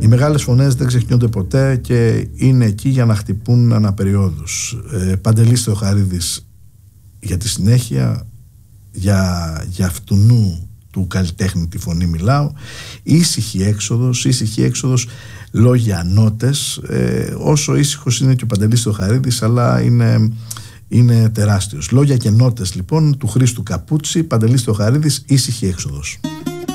Οι μεγάλες φωνές δεν ξεχνιόνται ποτέ και είναι εκεί για να χτυπούν αναπεριόδους. Παντελής Θεοχαρίδης για τη συνέχεια, για αυτουνού του καλλιτέχνη τη φωνή μιλάω. Ήσυχη έξοδος, λόγια νότες. Όσο ήσυχος είναι και ο Παντελής Θεοχαρίδης, αλλά είναι τεράστιος. Λόγια και νότες λοιπόν του Χρήστου Καπούτσι, Παντελής Θεοχαρίδης, ήσυχη έξοδος.